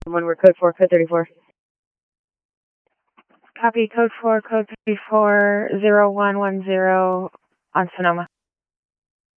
When we're code 4, code 34. Copy, code 4, code 34, 0110 on Sonoma.